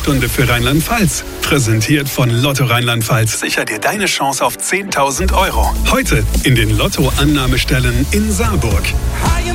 Geburtsstunde für Rheinland-Pfalz. Präsentiert von Lotto Rheinland-Pfalz. Sicher dir deine Chance auf 10.000 €. Heute in den Lotto-Annahmestellen in Saarburg.